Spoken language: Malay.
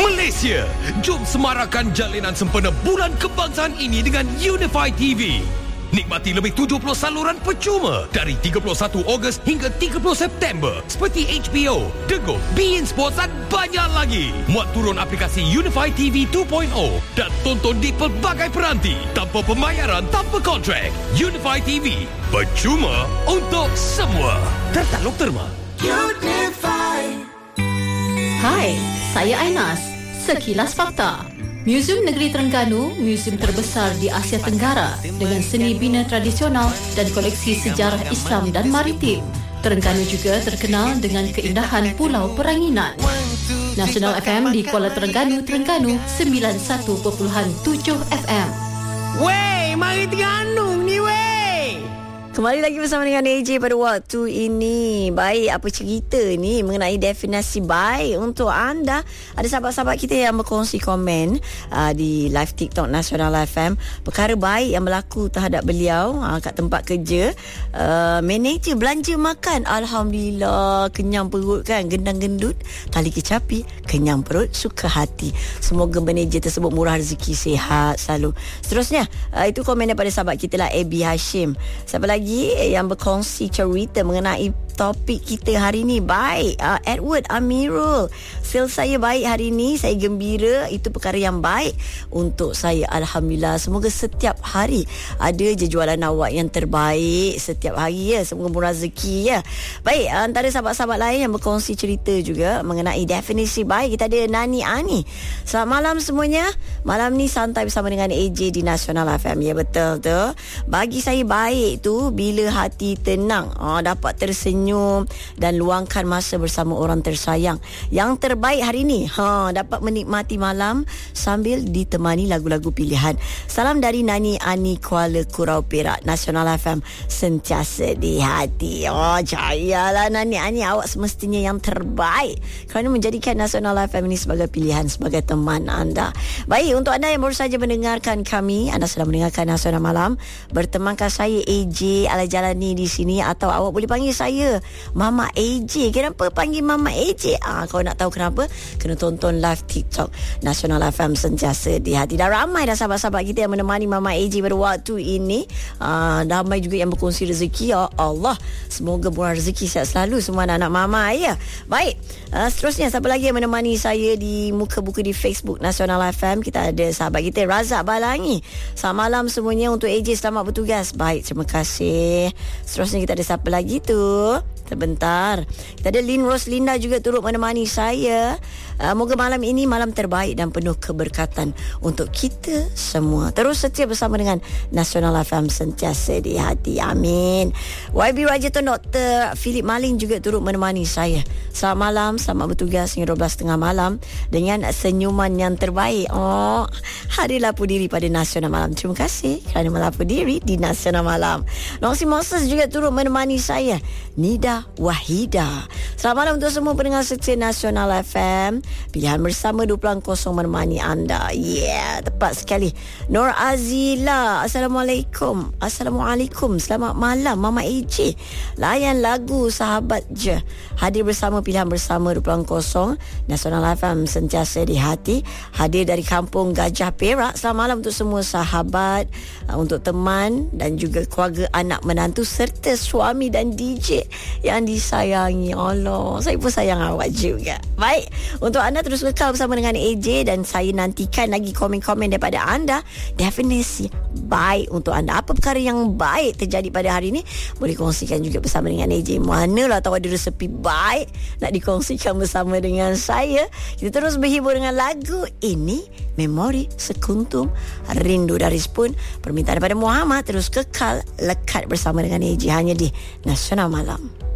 Malaysia, jom semarakkan jalinan sempena Bulan Kebangsaan ini dengan Unify TV. Nikmati lebih 70 saluran percuma dari 31 Ogos hingga 30 September seperti HBO, Dego, beIN Sports dan banyak lagi. Muat turun aplikasi Unify TV 2.0 dan tonton di pelbagai peranti tanpa pembayaran, tanpa kontrak. Unify TV, percuma untuk semua. Tertaluk terma. Unify. Hai, saya Ainas. Sekilas Fakta. Muzium Negeri Terengganu, muzium terbesar di Asia Tenggara dengan seni bina tradisional dan koleksi sejarah Islam dan maritim. Terengganu juga terkenal dengan keindahan Pulau Peranginan. Nasional FM di Kuala Terengganu, 91.7 FM. Wey, mari Terengganu ni wey. Kembali lagi bersama dengan AJ pada waktu ini. Baik, apa cerita ni mengenai definisi baik untuk anda? Ada sahabat-sahabat kita yang berkongsi komen di live TikTok Nasional FM perkara baik yang berlaku terhadap beliau kat tempat kerja. Manager belanja makan, alhamdulillah, kenyang perut kan, gendang-gendut, tali kecapi, kenyang perut, suka hati. Semoga manager tersebut murah rezeki, sihat selalu. Seterusnya, itu komen daripada sahabat kita lah, Abby Hashim. Siapa lagi yang berkongsi cerita mengenai topik kita hari ni? Baik, Edward Amirul, sales saya baik hari ni, saya gembira, itu perkara yang baik untuk saya, alhamdulillah. Semoga setiap hari ada je jualan awak yang terbaik setiap hari ya, semoga murah rezeki ya. Baik, antara sahabat-sahabat lain yang berkongsi cerita juga mengenai definisi baik, kita ada Nani Ani. Selamat malam semuanya. Malam ni santai bersama dengan AJ di Nasional FM. Ya, betul tu. Bagi saya baik tu bila hati tenang, dapat tersenyum dan luangkan masa bersama orang tersayang. Yang terbaik hari ni, dapat menikmati malam sambil ditemani lagu-lagu pilihan. Salam dari Nani Ani, Kuala Kurau Perak. Nasional FM sentiasa di hati. Cayalah Nani Ani, awak semestinya yang terbaik kerana menjadikan Nasional FM ini sebagai pilihan, sebagai teman anda. Baik, untuk anda yang baru saja mendengarkan kami, anda sedang mendengarkan Nasional Malam. Bertemankah saya AJ Al-Jalani di sini, atau awak boleh panggil saya Mama AJ. Kenapa panggil Mama AJ? Kalau nak tahu kenapa, kena tonton live TikTok Nasional FM sentiasa di hati. Dah ramai dah sahabat-sahabat kita yang menemani Mama AJ pada waktu ini. Ramai juga yang berkongsi rezeki. Ya Allah, semoga murah rezeki, sihat selalu semua anak-anak Mama ya. Baik, seterusnya siapa lagi yang menemani saya di muka buku di Facebook Nasional FM? Kita ada sahabat kita Razak Balangi. Selamat malam semuanya, untuk AJ selamat bertugas. Baik, terima kasih. Seterusnya kita ada siapa lagi tu? Sebentar. Kita ada Lin Roslinda juga turut menemani saya. Moga malam ini malam terbaik dan penuh keberkatan untuk kita semua. Terus setia bersama dengan Nasional FM sentiasa di hati. Amin. YB Rajaton Dr. Philip Maling juga turut menemani saya. Selamat malam, selamat bertugas hingga 12.30 malam dengan senyuman yang terbaik. Hari lapu diri pada Nasional Malam. Terima kasih kerana melapu diri di Nasional Malam. Noxy Moses juga turut menemani saya. Nida Wahida. Selamat malam untuk semua pendengar setia Nasional FM. Pilihan bersama 20.0 menemani anda. Yeah, tepat sekali. Nur Azila, Assalamualaikum. Assalamualaikum. Selamat malam Mama AJ. Layan lagu Sahabat Je. Hadir bersama pilihan bersama 20.0 Nasional FM sentiasa di hati. Hadir dari kampung Gajah Perak. Selamat malam untuk semua sahabat, untuk teman dan juga keluarga, anak menantu serta suami dan DJ yang disayangi. Allah, saya pun sayang awak juga. Baik, untuk anda terus kekal bersama dengan AJ dan saya nantikan lagi komen-komen daripada anda. Definisi baik untuk anda, apa perkara yang baik terjadi pada hari ini, boleh kongsikan juga bersama dengan AJ. Manalah tahu ada resepi baik nak dikongsikan bersama dengan saya. Kita terus berhibur dengan lagu ini, Memori Sekuntum Rindu dari Spoon, permintaan daripada Muhammad. Terus kekal lekat bersama dengan AJ hanya di Nasional Malam.